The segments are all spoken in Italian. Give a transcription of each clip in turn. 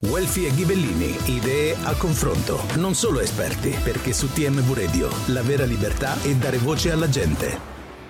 Guelfi e Ghibellini, idee a confronto, non solo esperti, perché su TMV Radio la vera libertà è dare voce alla gente.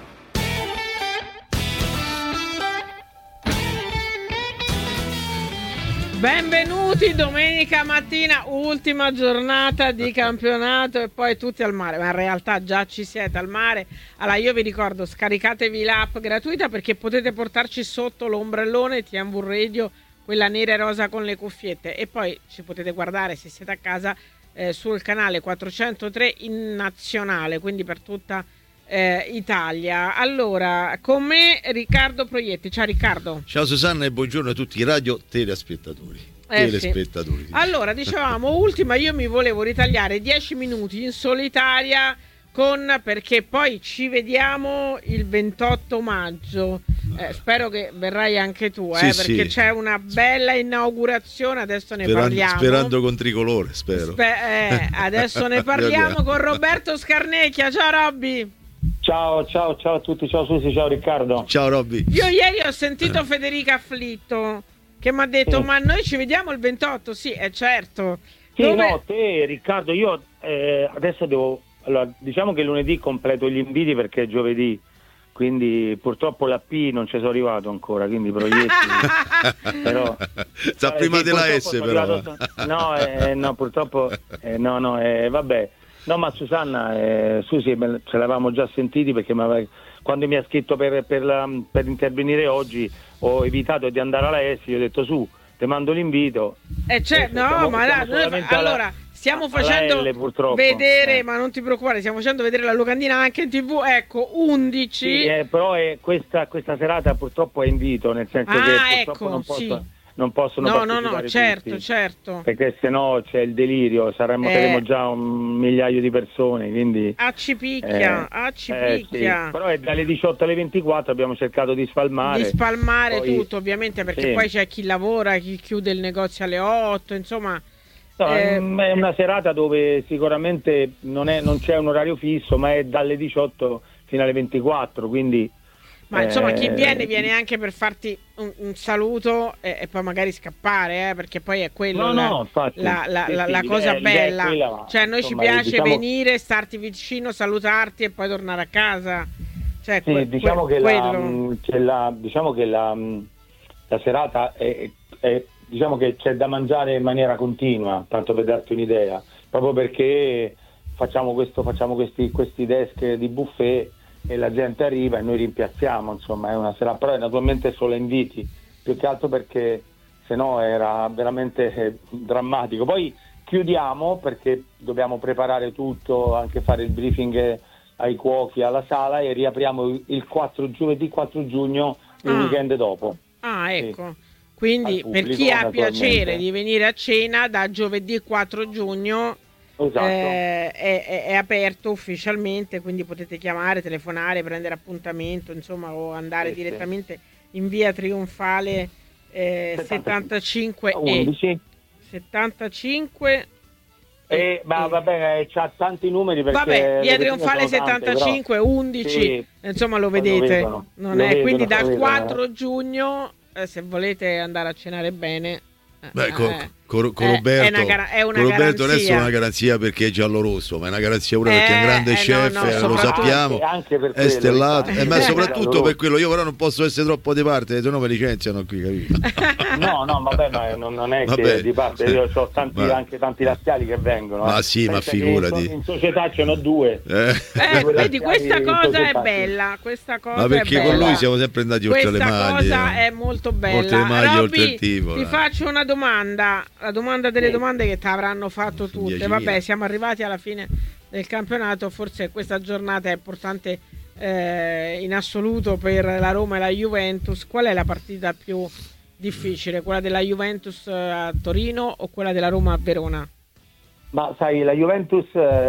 Benvenuti domenica mattina, ultima giornata di campionato e poi tutti al mare, ma in realtà già ci siete al mare. Allora io vi ricordo, scaricatevi l'app gratuita perché potete portarci sotto l'ombrellone TMV Radio, quella nera e rosa con le cuffiette, e poi ci potete guardare se siete a casa sul canale 403 in nazionale, quindi per tutta Italia. Allora, con me Riccardo Proietti. Ciao Riccardo. Ciao Susanna e buongiorno a tutti i radio telespettatori. Sì. Allora, dicevamo, ultima, io mi volevo ritagliare 10 minuti in solitaria perché poi ci vediamo il 28 maggio. Spero che verrai anche tu, sì, perché sì. C'è una bella inaugurazione, adesso ne parliamo. Sperando con tricolore, spero. Adesso ne parliamo con Roberto Scarnecchia. Ciao Robby. Ciao a tutti, ciao Susi, ciao Riccardo. Ciao Robby. Io ieri ho sentito Federica Afflitto che mi ha detto ma noi ci vediamo il 28, sì, è certo. Sì, no, te Riccardo, io adesso devo, allora diciamo che lunedì completo gli inviti perché è giovedì, quindi purtroppo la P non ci sono arrivato ancora, quindi Proietti però sta prima della S però. No, purtroppo vabbè. No, ma Susanna, Susi, ce l'avevamo già sentiti perché quando mi ha scritto per intervenire oggi ho evitato di andare alla S, gli ho detto su, ti mando l'invito. Stiamo facendo L, vedere, ma non ti preoccupare, stiamo facendo vedere la locandina anche in TV, ecco, 11. Sì, però questa serata purtroppo è invito, nel senso che purtroppo non possono partecipare tutti, certo, perché sennò c'è il delirio, saremo già 1.000.000 di persone, quindi ci picchia. Sì. Però è dalle 18 alle 24, abbiamo cercato di spalmare poi, tutto ovviamente, perché poi c'è chi lavora, chi chiude il negozio alle 8, insomma. È una serata dove sicuramente non c'è un orario fisso, ma è dalle 18 fino alle 24, quindi ma insomma chi viene anche per farti un saluto e poi magari scappare, perché poi è quello infatti, la cosa bella, quella, cioè a noi ci piace venire, starti vicino, salutarti e poi tornare a casa, cioè diciamo che la serata è diciamo che c'è da mangiare in maniera continua, tanto per darti un'idea, proprio perché facciamo questi desk di buffet e la gente arriva e noi rimpiazziamo, insomma è una sera, però naturalmente solo inviti, più che altro perché sennò era veramente drammatico. Poi chiudiamo perché dobbiamo preparare tutto, anche fare il briefing ai cuochi, alla sala, e riapriamo giovedì 4 giugno, il weekend dopo. Ecco. Quindi per chi ha piacere di venire a cena, da giovedì 4 giugno è aperto ufficialmente, quindi potete chiamare, telefonare, prendere appuntamento, insomma, o andare direttamente in via Trionfale 75 11. 75 ma va bene, c'ha tanti numeri perché via Trionfale 75 però, 11 insomma lo vedete, quindi dal 4 giugno se volete andare a cenare bene. Con Roberto non è solo una garanzia perché è giallorosso, ma è una garanzia pure perché è un grande chef, lo sappiamo, anche per è stellato, ma soprattutto per quello. Io però non posso essere troppo di parte, se no mi licenziano qui, capito? No, vabbè, ma non è che di parte, io ho anche tanti laziali che vengono. Ma sì, ma figurati. In società ce n'ho 2. Vedi, questa cosa è bella, ma perché con lui siamo sempre andati oltre le maglie. Questa cosa è molto bella. Oltre le maglie, Robby, oltre il tipo. Ti faccio una domanda. La domanda delle domande che ti avranno fatto tutte. Vabbè, siamo arrivati alla fine del campionato, forse questa giornata è importante in assoluto per la Roma e la Juventus. Qual è la partita più difficile? Quella della Juventus a Torino o quella della Roma a Verona? Ma sai, la Juventus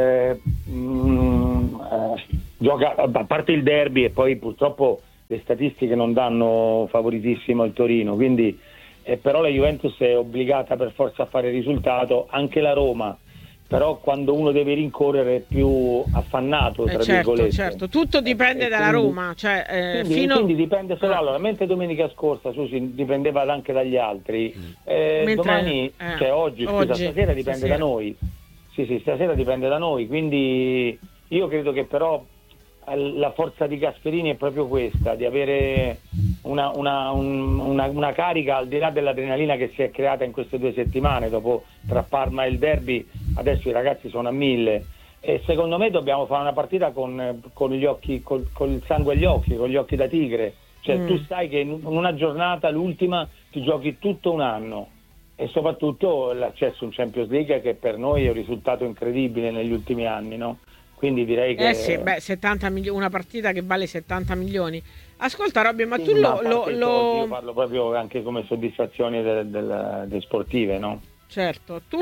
gioca, a parte il derby, e poi purtroppo le statistiche non danno favoritissimo il Torino, quindi però la Juventus è obbligata per forza a fare risultato, anche la Roma, però quando uno deve rincorrere è più affannato, tra virgolette. Certo, tutto dipende dalla Roma, cioè, quindi dipende solo. Allora, mentre domenica scorsa dipendeva anche dagli altri, domani, cioè oggi, stasera dipende da noi. Sì, stasera dipende da noi, quindi io credo che però la forza di Gasperini è proprio questa, di avere una carica al di là dell'adrenalina che si è creata in queste 2 settimane, dopo tra Parma e il derby, adesso i ragazzi sono a 1000 e secondo me dobbiamo fare una partita con gli occhi, col il sangue agli occhi, con gli occhi da tigre, cioè tu sai che in una giornata, l'ultima, ti giochi tutto un anno e soprattutto l'accesso in Champions League, che per noi è un risultato incredibile negli ultimi anni, no? Quindi direi che 70 milioni, una partita che vale 70 milioni. Ascolta Robby, ma sì, tu io parlo proprio anche come soddisfazioni delle sportive, no? Certo, tu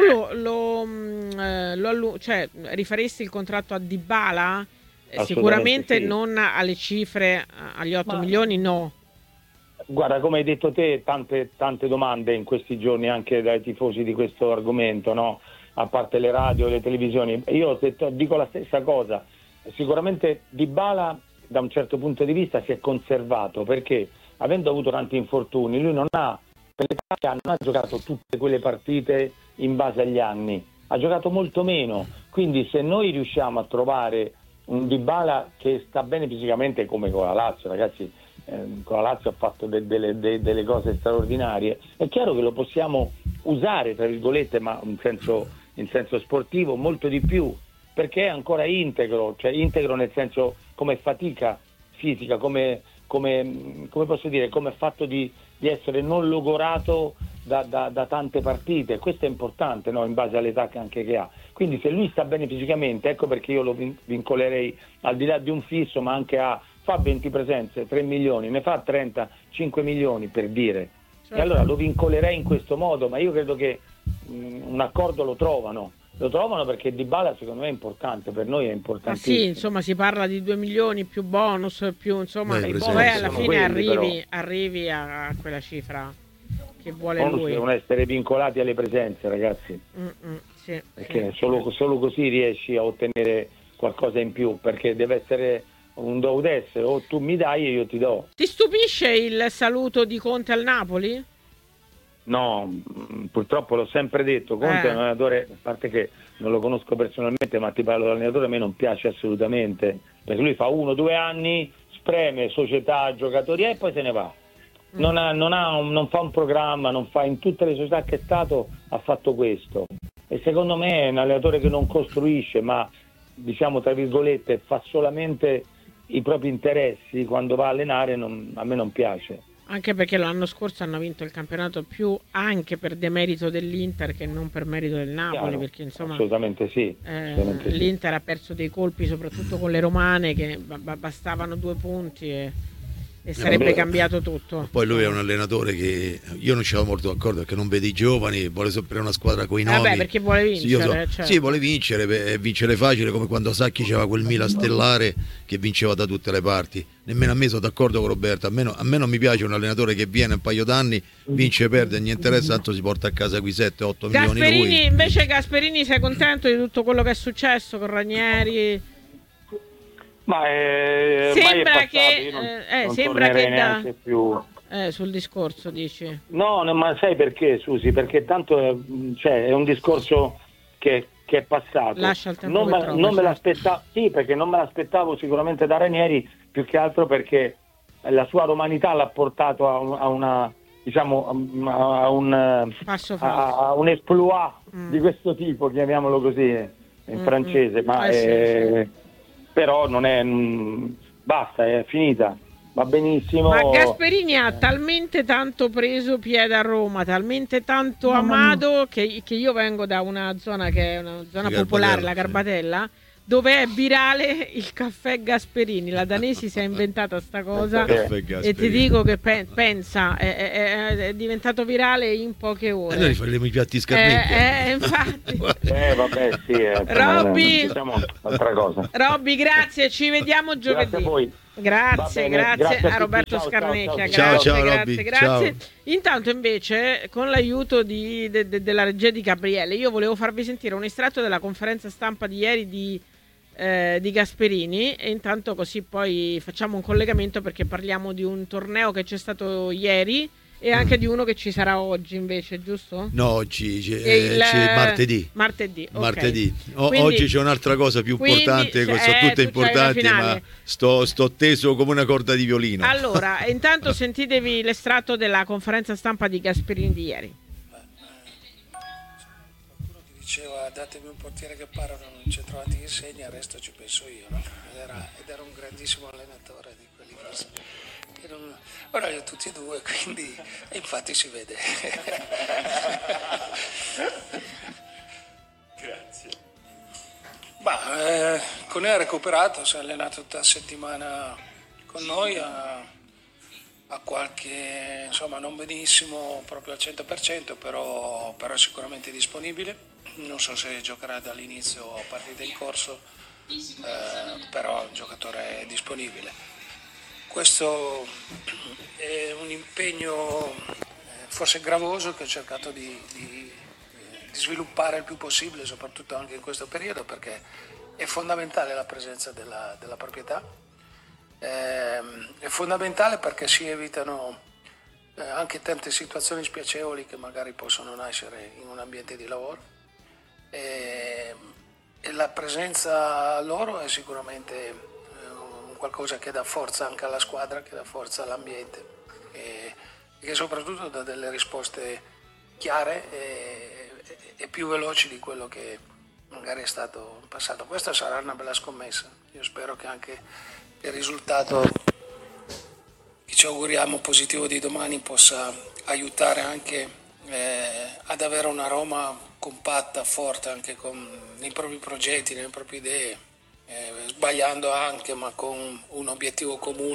cioè, rifaresti il contratto a Dybala? Sicuramente sì. Non alle cifre, agli 8 milioni, no. Guarda, come hai detto te, tante domande in questi giorni anche dai tifosi di questo argomento, no? A parte le radio e le televisioni. Io dico la stessa cosa. Sicuramente Dybala da un certo punto di vista si è conservato, perché avendo avuto tanti infortuni lui non ha giocato tutte quelle partite in base agli anni, ha giocato molto meno, quindi se noi riusciamo a trovare un Dybala che sta bene fisicamente, come con la Lazio, ragazzi, con la Lazio ha fatto delle cose straordinarie, è chiaro che lo possiamo usare, tra virgolette, ma in senso sportivo molto di più, perché è ancora integro, cioè integro nel senso come fatica fisica, come posso dire, come fatto di essere non logorato da tante partite. Questo è importante, no? In base all'età anche che ha. Quindi se lui sta bene fisicamente, ecco perché io lo vincolerei al di là di un fisso, ma anche fa 20 presenze, 3 milioni, ne fa 30, 5 milioni per dire. Certo. E allora lo vincolerei in questo modo, ma io credo che un accordo lo trovano perché Dybala secondo me è importante, per noi è importantissimo. Sì, insomma si parla di 2 milioni più bonus, più insomma, e poi alla fine arrivi a quella cifra che vuole lui. Devono essere vincolati alle presenze, ragazzi. Sì, perché solo così riesci a ottenere qualcosa in più, perché deve essere un do des, o tu mi dai e io ti do. Ti stupisce il saluto di Conte al Napoli? No, purtroppo l'ho sempre detto, Conte è un allenatore, a parte che non lo conosco personalmente, ma ti parlo dell'allenatore, a me non piace assolutamente, perché lui fa 1 o 2 anni, spreme società, giocatori e poi se ne va. Non fa un programma, non fa, in tutte le società che è stato ha fatto questo, e secondo me è un allenatore che non costruisce, ma diciamo tra virgolette fa solamente i propri interessi. Quando va a allenare a me non piace. Anche perché l'anno scorso hanno vinto il campionato più anche per demerito dell'Inter che non per merito del Napoli. Chiaro, perché insomma assolutamente sì. L'Inter ha perso dei colpi soprattutto con le romane, che bastavano 2 punti e sarebbe cambiato tutto. Poi lui è un allenatore che io non ci avevo molto d'accordo, perché non vede i giovani, vuole sempre una squadra coi nomi. Vabbè, perché vuole vincere. Sì, vuole vincere, vincere facile, come quando Sacchi c'era quel Milan stellare che vinceva da tutte le parti. Nemmeno a me sono d'accordo con Roberto, a me non mi piace un allenatore che viene un paio d'anni, vince, perde, non gli interessa, tanto si porta a casa qui 7-8 milioni lui. Invece Gasperini, sei contento di tutto quello che è successo con Ranieri? Ma sembra che più sul discorso dici? No, ma sai perché, Susi? Perché tanto è un discorso che è passato. Lascia il tempo non me l'aspettavo, sì, perché non me l'aspettavo sicuramente da Ranieri, più che altro perché la sua romanità l'ha portato a un exploit di questo tipo, chiamiamolo così in francese, ma però non è basta, è finita, va benissimo. Ma Gasperini ha talmente tanto preso piede a Roma, talmente tanto amato che io vengo da una zona che è una zona popolare, la Garbatella, dove è virale il caffè Gasperini. La Danesi si è inventata sta cosa e ti dico che pensa è diventato virale in poche ore. Noi faremo i piatti scarnetti. Infatti. Vabbè, sì. Robby, diciamo altra cosa. Robby, grazie, ci vediamo giovedì. Grazie a voi. Grazie a Roberto Scarnecchia. Ciao Robby. Grazie. Intanto invece con l'aiuto della regia di Gabriele, io volevo farvi sentire un estratto della conferenza stampa di ieri di Gasperini, e intanto così poi facciamo un collegamento, perché parliamo di un torneo che c'è stato ieri e anche di uno che ci sarà oggi invece, giusto? No, oggi c'è martedì. Okay. Martedì. Quindi, oggi c'è un'altra cosa più importante, sono tutte importanti, ma sto teso come una corda di violino. Allora, intanto sentitevi l'estratto della conferenza stampa di Gasperini di ieri. Qualcuno ti diceva datemi un portiere che para, non c'è trovati che segna, il resto ci penso io, no? Ed era un grandissimo allenatore di quelli che ora li ho tutti e due, quindi e infatti si vede. Grazie. Conè ha recuperato, si è allenato tutta la settimana con noi, ha qualche, insomma, non benissimo proprio al 100%, però è sicuramente disponibile. Non so se giocherà dall'inizio o a partita in corso, però il giocatore è disponibile. Questo è un impegno forse gravoso che ho cercato di sviluppare il più possibile, soprattutto anche in questo periodo, perché è fondamentale la presenza della proprietà, è fondamentale perché si evitano anche tante situazioni spiacevoli che magari possono nascere in un ambiente di lavoro, e la presenza loro è sicuramente qualcosa che dà forza anche alla squadra, che dà forza all'ambiente, e che soprattutto dà delle risposte chiare e più veloci di quello che magari è stato in passato. Questa sarà una bella scommessa. Io spero che anche il risultato che ci auguriamo positivo di domani possa aiutare anche ad avere una Roma compatta, forte, anche nei propri progetti, nelle proprie idee, sbagliando anche, ma con un obiettivo comune.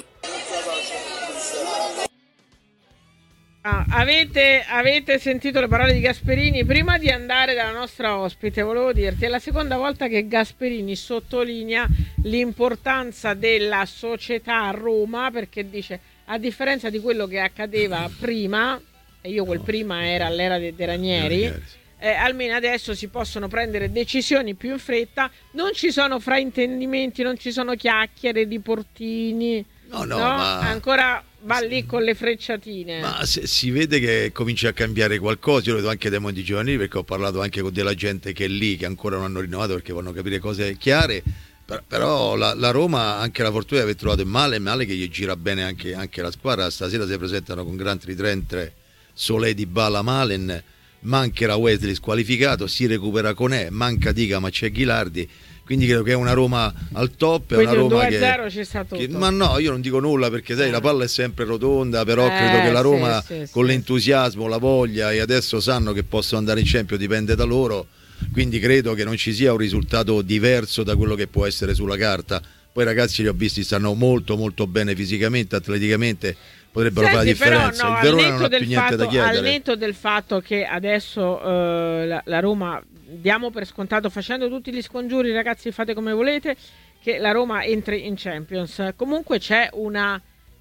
Avete sentito le parole di Gasperini? Prima di andare dalla nostra ospite, volevo dirti, è la seconda volta che Gasperini sottolinea l'importanza della società a Roma, perché dice, a differenza di quello che accadeva prima, e io quel prima era all'era dei Ranieri, almeno adesso si possono prendere decisioni più in fretta, non ci sono fraintendimenti, non ci sono chiacchiere di portini, ma ancora va lì con le frecciatine. Ma si vede che comincia a cambiare qualcosa. Io lo vedo anche dai mondi giovanili, perché ho parlato anche con della gente che è lì, che ancora non hanno rinnovato perché vogliono capire cose chiare. Però la Roma ha anche la fortuna di aver trovato il male che gli gira bene anche la squadra. Stasera si presentano con grandi rientre Solé, Dybala, Malen, mancherà Wesley squalificato, si recupera Conè, manca Dica ma c'è Ghilardi, quindi credo che è una Roma al top, è una Roma che ma no, io non dico nulla, perché sai, la palla è sempre rotonda, però credo che la Roma con l'entusiasmo, la voglia, e adesso sanno che possono andare in Champions, dipende da loro, quindi credo che non ci sia un risultato diverso da quello che può essere sulla carta. Poi i ragazzi li ho visti, stanno molto molto bene fisicamente, atleticamente, potrebbero fare la differenza. Però, il Verona non ha più niente da chiedere. Al netto del fatto che adesso la Roma, diamo per scontato, facendo tutti gli scongiuri, ragazzi fate come volete, che la Roma entri in Champions, comunque c'è una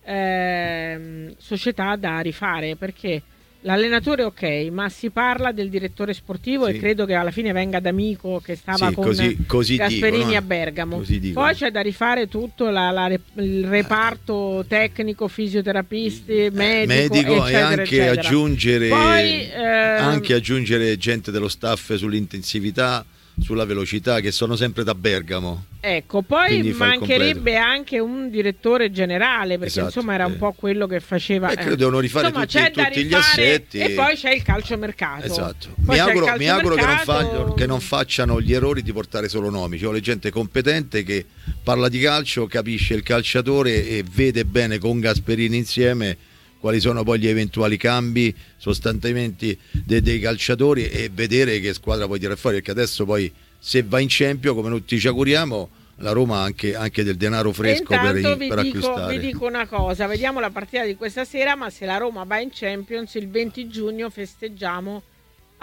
società da rifare, perché l'allenatore ok, ma si parla del direttore sportivo, e credo che alla fine venga D'Amico, che stava con così Gasperini dicono, a Bergamo. Poi c'è da rifare tutto il reparto tecnico, fisioterapisti, medico, eccetera, e anche eccetera. aggiungere gente dello staff sull'intensività, sulla velocità, che sono sempre da Bergamo. Ecco, poi mancherebbe anche un direttore generale, perché insomma era un po' quello che faceva. Credo devono rifare tutti gli assetti. E poi c'è il calciomercato. Esatto. Mi auguro che non facciano gli errori di portare solo nomi. Ci vuole gente competente che parla di calcio, capisce il calciatore e vede bene con Gasperini insieme quali sono poi gli eventuali cambi, sostanziamenti dei calciatori, e vedere che squadra puoi tirare fuori, perché adesso poi se va in Champions, come tutti ci auguriamo, la Roma ha anche del denaro fresco per acquistare. Vi dico una cosa, vediamo la partita di questa sera, ma se la Roma va in Champions il 20 giugno festeggiamo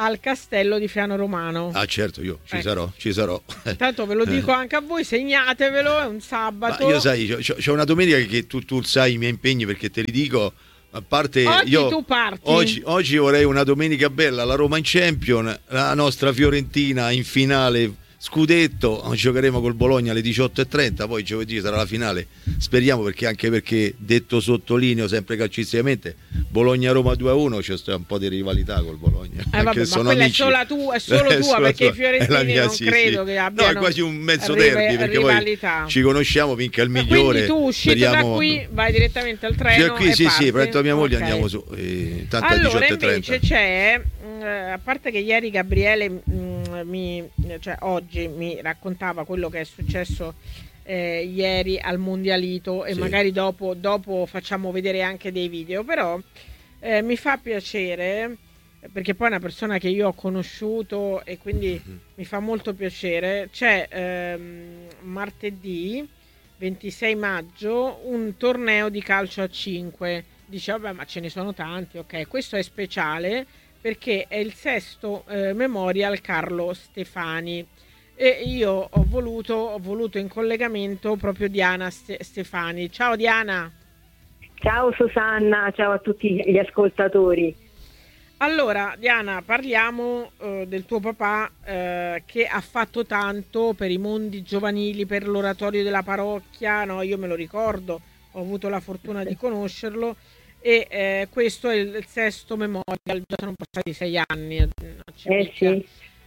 al castello di Fiano Romano. Ah certo, io ci sarò. Intanto ve lo dico anche a voi, segnatevelo, è un sabato. Ma io sai, c'ho una domenica che tu sai i miei impegni, perché te li dico, a parte oggi tu parti. Oggi vorrei una domenica bella, la Roma in Champions, la nostra Fiorentina in finale scudetto, giocheremo col Bologna alle 18:30, poi giovedì sarà la finale, speriamo, perché detto sottolineo sempre calcisticamente, Bologna-Roma 2-1, c'è un po' di rivalità col Bologna, vabbè, ma quella amici. è solo tua, perché i fiorentini non credo che abbiano, no, è quasi un mezzo derby, perché rivalità. Poi ci conosciamo, vinca il migliore. Quindi tu uscito da qui vai direttamente al treno, qui, e sì, parti. prendo mia moglie, Okay. andiamo su, tanto allora alle 18:30. invece c'è, a parte che ieri Gabriele oggi mi raccontava quello che è successo ieri al Mondialito, e sì, magari dopo facciamo vedere anche dei video, però mi fa piacere, perché poi è una persona che io ho conosciuto e quindi mi fa molto piacere. C'è martedì 26 maggio un torneo di calcio a 5. Dice vabbè, ma ce ne sono tanti, ok, questo è speciale perché è il 6° Memorial Carlo Stefani, e io ho voluto in collegamento proprio Diana Stefani. Ciao Diana. Ciao Susanna, ciao a tutti gli ascoltatori. Allora Diana, parliamo del tuo papà, che ha fatto tanto per i mondi giovanili, per l'oratorio della parrocchia, no? Io me lo ricordo, ho avuto la fortuna di conoscerlo, e questo è il 6° Memorial, già sono passati 6 anni. Sì.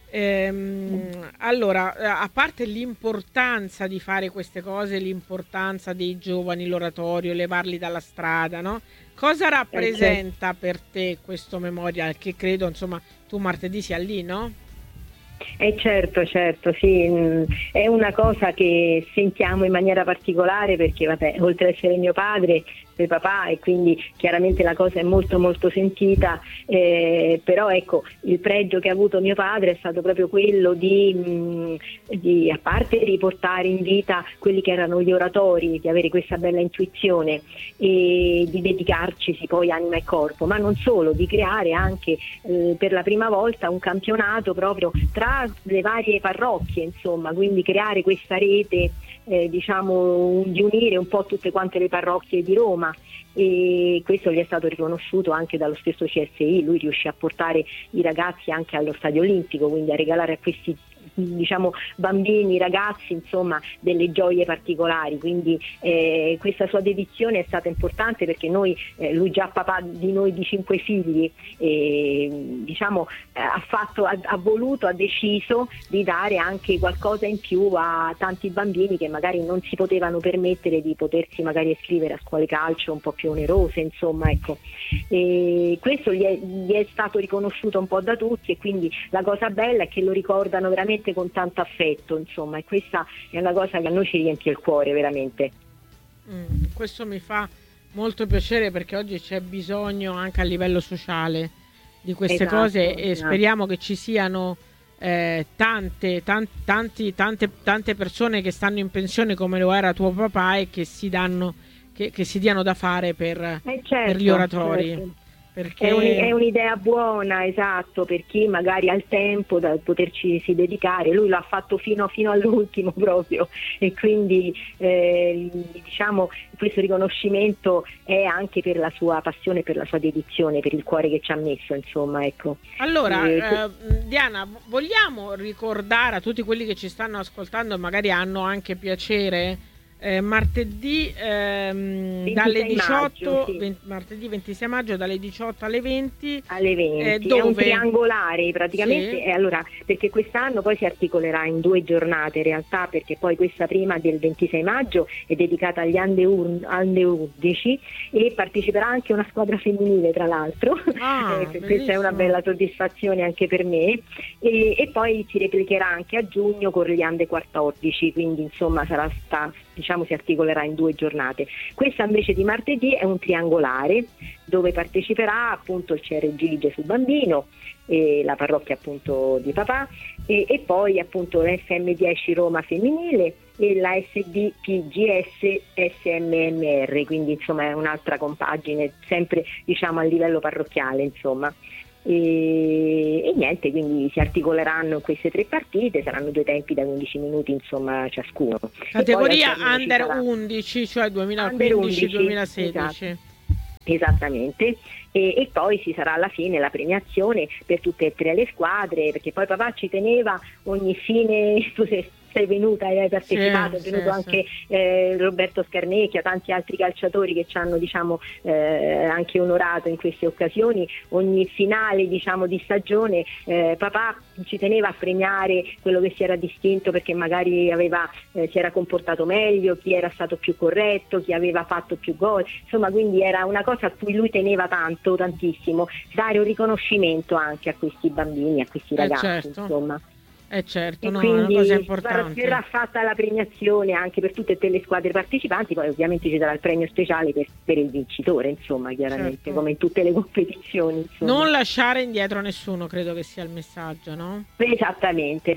Allora, a parte l'importanza di fare queste cose, l'importanza dei giovani, l'oratorio, levarli dalla strada, no? Cosa rappresenta per te questo Memorial? Che credo, insomma, tu martedì sia lì, no? Certo, sì, è una cosa che sentiamo in maniera particolare perché, vabbè, oltre ad essere mio padre, mio papà, e quindi chiaramente la cosa è molto molto sentita, però ecco, il pregio che ha avuto mio padre è stato proprio quello di a parte riportare in vita quelli che erano gli oratori, di avere questa bella intuizione e di dedicarcisi poi anima e corpo, ma non solo, di creare anche per la prima volta un campionato proprio tra le varie parrocchie, insomma, quindi creare questa rete, di unire un po' tutte quante le parrocchie di Roma, e questo gli è stato riconosciuto anche dallo stesso CSI. Lui riuscì a portare i ragazzi anche allo Stadio Olimpico, quindi a regalare a questi bambini, ragazzi, insomma, delle gioie particolari, quindi questa sua dedizione è stata importante perché lui già papà di noi di 5 figli, ha deciso di dare anche qualcosa in più a tanti bambini che magari non si potevano permettere di potersi magari iscrivere a scuole calcio un po' più onerose, insomma, ecco. E questo gli è stato riconosciuto un po' da tutti, e quindi la cosa bella è che lo ricordano veramente con tanto affetto, insomma, e questa è una cosa che a noi ci riempie il cuore veramente. Questo mi fa molto piacere, perché oggi c'è bisogno anche a livello sociale di queste cose, e speriamo che ci siano tante persone che stanno in pensione come lo era tuo papà, e che si diano da fare per gli oratori. Certo. Perché è un'idea buona, esatto, per chi magari ha il tempo da poterci dedicare. Lui l'ha fatto fino all'ultimo proprio, e quindi questo riconoscimento è anche per la sua passione, per la sua dedizione, per il cuore che ci ha messo, insomma, ecco. Allora, Diana, vogliamo ricordare a tutti quelli che ci stanno ascoltando e magari hanno anche piacere, martedì dalle 18 maggio, martedì 26 maggio dalle 18 alle 20 dove? È un triangolare praticamente, sì. Allora, perché quest'anno poi si articolerà in 2 giornate in realtà, perché poi questa prima del 26 maggio è dedicata agli Under 11 e parteciperà anche una squadra femminile, tra l'altro. Questa è una bella soddisfazione anche per me, e poi si replicherà anche a giugno con gli Under 14, quindi insomma si articolerà in 2 giornate. Questa invece di martedì è un triangolare dove parteciperà appunto il CRG Gesù Bambino, la parrocchia appunto di papà, e poi appunto l'FM10 Roma femminile e la SDPGS SMMR, quindi insomma è un'altra compagine sempre a livello parrocchiale, insomma. e niente, quindi si articoleranno queste 3 partite, saranno 2 tempi da 15 minuti insomma ciascuno. Categoria under 11, cioè 2015-2016. Esatto. Esattamente, e poi ci sarà alla fine la premiazione per tutte e 3 le squadre, perché poi papà ci teneva ogni fine, tu sei venuta e hai partecipato, è venuto anche Roberto Scarnecchia, tanti altri calciatori che ci hanno anche onorato in queste occasioni. Ogni finale di stagione papà ci teneva a premiare quello che si era distinto perché magari si era comportato meglio, chi era stato più corretto, chi aveva fatto più gol, insomma, quindi era una cosa a cui lui teneva tantissimo, dare un riconoscimento anche a questi bambini, a questi ragazzi, certo. Insomma. Certo, e no, quindi è una cosa importante. Verrà fatta la premiazione anche per tutte e 3 le squadre partecipanti, poi ovviamente ci sarà il premio speciale per il vincitore, insomma, chiaramente, certo. Come in tutte le competizioni. Insomma. Non lasciare indietro nessuno, credo che sia il messaggio, no? Esattamente.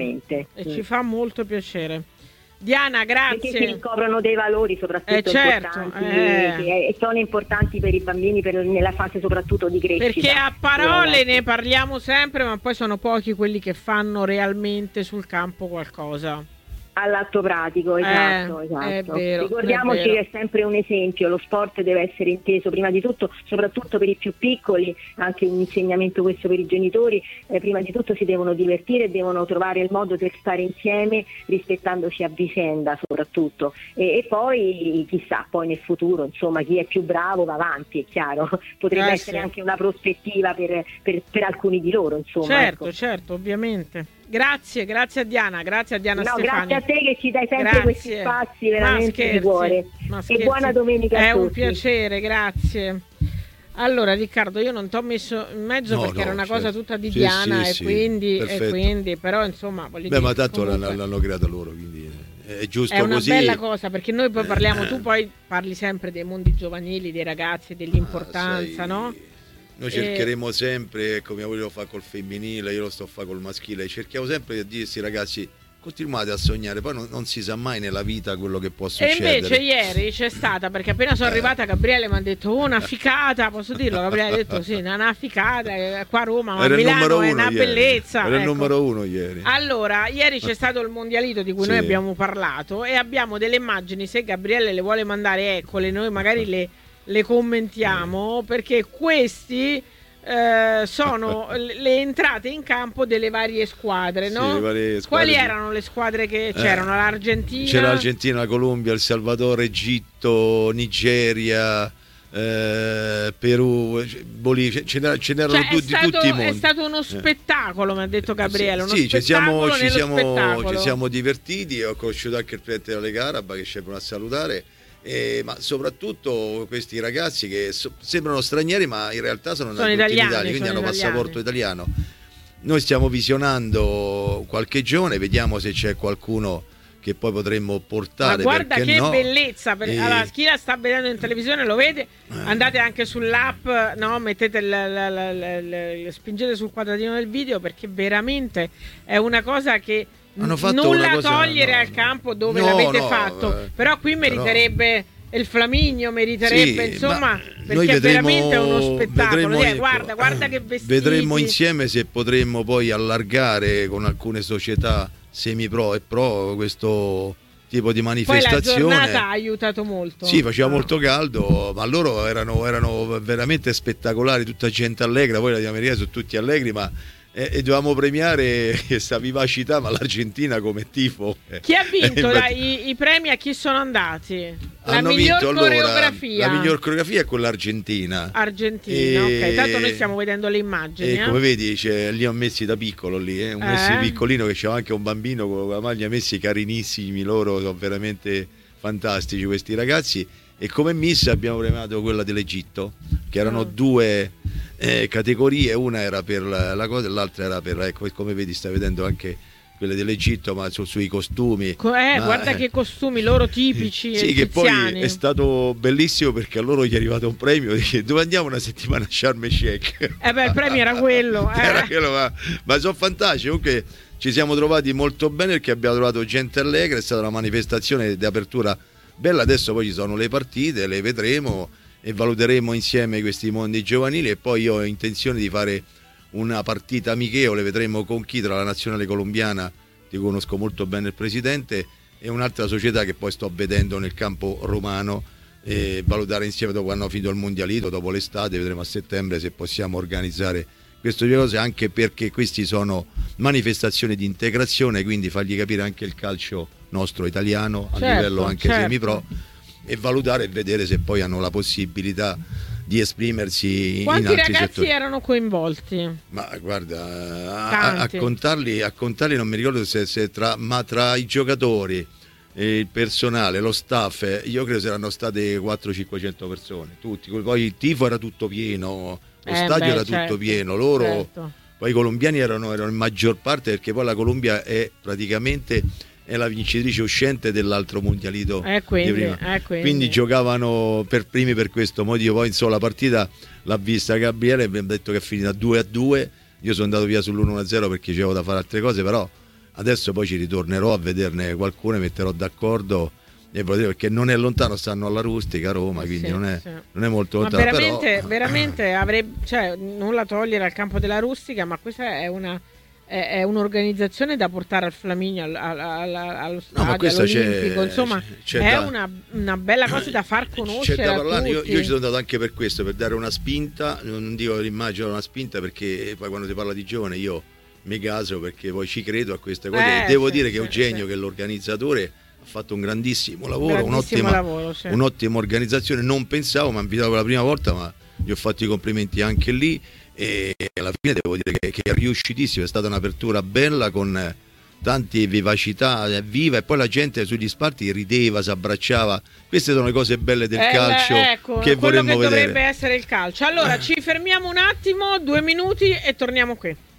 E ci fa molto piacere. Diana, grazie. Perché si ricoprono dei valori soprattutto importanti e sono importanti per i bambini nella fase soprattutto di crescita. Perché a parole ne parliamo sempre, ma poi sono pochi quelli che fanno realmente sul campo qualcosa. All'atto pratico, esatto. È vero, ricordiamoci che è sempre un esempio, lo sport deve essere inteso prima di tutto, soprattutto per i più piccoli, anche un insegnamento questo per i genitori, prima di tutto si devono divertire, devono trovare il modo per stare insieme rispettandosi a vicenda soprattutto, e poi chissà, poi nel futuro insomma chi è più bravo va avanti, è chiaro, potrebbe essere anche una prospettiva per alcuni di loro, insomma. Certo, ovviamente. Grazie a Diana, Stefani. Grazie a te che ci dai sempre questi spazi veramente di cuore. E buona domenica a tutti. È un piacere, grazie. Allora Riccardo, io non ti ho messo in mezzo perché era una cosa tutta di Diana e quindi però insomma voglio dire, ma tanto comunque l'hanno creata loro, quindi è giusto è una così. bella cosa, perché noi poi parliamo, tu poi parli sempre dei mondi giovanili, dei ragazzi, dell'importanza, no? Noi cercheremo sempre, come volevo fare col femminile, io lo sto a fare col maschile, cerchiamo sempre di dire a questi ragazzi continuate a sognare, poi non si sa mai nella vita quello che può succedere. E invece ieri c'è stata, perché appena sono arrivata Gabriele mi ha detto una ficata, posso dirlo? Gabriele ha detto sì, una ficata, qua a Roma, ma a Milano è una bellezza. Era il numero 1 ieri. Allora, ieri c'è stato il mondialito di cui noi abbiamo parlato e abbiamo delle immagini, se Gabriele le vuole mandare, eccole, noi magari le commentiamo, perché questi sono le entrate in campo delle varie squadre, no? Varie squadre. Quali erano le squadre che c'erano? L'Argentina? C'era l'Argentina, la Colombia, il Salvador, Egitto, Nigeria, Perù, Bolivia, ce n'erano di tutti i mondi. È stato uno spettacolo, mi ha detto Gabriele. Ci siamo divertiti. Ho conosciuto anche il presidente della Lega Araba che ci è venuto a salutare. Ma soprattutto questi ragazzi che sembrano stranieri ma in realtà sono nati in Italia, quindi hanno passaporto italiano. Noi stiamo visionando qualche giovane, vediamo se c'è qualcuno che poi potremmo portare. Ma guarda che bellezza, allora, chi la sta vedendo in televisione lo vede, andate anche sull'app, no? Mettete spingete sul quadratino del video, perché veramente è una cosa che nulla togliere al campo dove l'avete fatto, però qui meriterebbe il Flaminio, meriterebbe insomma, perché veramente è uno spettacolo. Guarda che vestiti. Vedremo insieme se potremmo poi allargare con alcune società semi-pro e pro questo tipo di manifestazione. Poi la giornata ha aiutato molto. Sì, faceva molto caldo, ma loro erano veramente spettacolari, tutta gente allegra. Poi la America sono tutti allegri, ma e dovevamo premiare questa vivacità, ma l'Argentina come tifo. Chi ha vinto i premi? A chi sono andati? La miglior coreografia. La miglior coreografia è quella argentina. Ok, tanto noi stiamo vedendo le immagini. Come vedi, li ho messi da piccolo lì, un Messi piccolino, che c'era anche un bambino con la maglia Messi, carinissimi, loro sono veramente fantastici questi ragazzi. E come miss abbiamo premiato quella dell'Egitto, che erano 2 categorie, una era per la cosa e l'altra era per, come vedi stai vedendo anche quelle dell'Egitto, ma sui costumi. Guarda che costumi loro tipici. Sì, che poi è stato bellissimo perché a loro gli è arrivato un premio, dice dove andiamo una settimana a Sharm el Sheikh. Il premio era quello. Era quello, ma sono fantastici. Comunque ci siamo trovati molto bene perché abbiamo trovato gente allegra, è stata una manifestazione di apertura bella. Adesso poi ci sono le partite, le vedremo e valuteremo insieme questi mondi giovanili, e poi io ho intenzione di fare una partita amichevole, vedremo con chi, tra la nazionale colombiana, ti conosco molto bene il presidente, e un'altra società che poi sto vedendo nel campo romano, valutare insieme dopo quando hanno finito il mondialito, dopo l'estate, vedremo a settembre se possiamo organizzare queste due cose, anche perché questi sono manifestazioni di integrazione, quindi fargli capire anche il calcio nostro italiano a livello anche semipro, e valutare e vedere se poi hanno la possibilità di esprimersi. Quanti in altri ragazzi settori erano coinvolti? Ma guarda, a contarli non mi ricordo se tra i giocatori, il personale, lo staff, io credo saranno state 400-500 persone, tutti. Poi il tifo era tutto pieno, lo stadio era tutto pieno, loro poi i colombiani erano in maggior parte, perché poi la Colombia è praticamente la vincitrice uscente dell'altro mondialito di prima. Quindi giocavano per primi per questo motivo. Poi insomma la partita l'ha vista Gabriele, abbiamo detto che è finita 2-2, io sono andato via sull'1-0 perché c'avevo da fare altre cose, però adesso poi ci ritornerò a vederne qualcuno, metterò d'accordo, perché non è lontano, stanno alla Rustica a Roma, quindi non è molto lontano. Ma veramente nulla togliere al campo della Rustica, ma questa è un'organizzazione da portare al Flaminio, allo stadio, all'Olimpico, insomma è una bella cosa da far conoscere. C'è da parlare. Io ci sono andato anche per questo, per dare una spinta, non dico l'immagine, una spinta, perché poi quando si parla di giovane io mi caso, perché poi ci credo a queste cose, e devo dire che Eugenio, che è l'organizzatore, ha fatto un grandissimo lavoro, un'ottima organizzazione. Non pensavo, mi ha invitato per la prima volta, ma gli ho fatto i complimenti anche lì, e alla fine devo dire che è riuscitissimo, è stata un'apertura bella con tante vivacità, viva, e poi la gente sugli spalti rideva, si abbracciava. Queste sono le cose belle del calcio, che vorremmo vedere. Dovrebbe essere il calcio. Allora ci fermiamo un attimo, 2 minuti e torniamo qui.